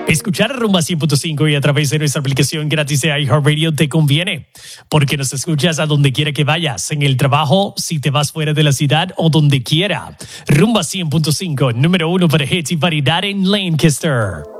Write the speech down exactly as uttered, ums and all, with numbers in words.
Escuchar Rumba cien punto cinco y a través de nuestra aplicación gratis de iHeartRadio te conviene, porque nos escuchas a donde quiera que vayas, en el trabajo, si te vas fuera de la ciudad o donde quiera. Rumba cien punto cinco, número uno para hits y variedad en Lancaster.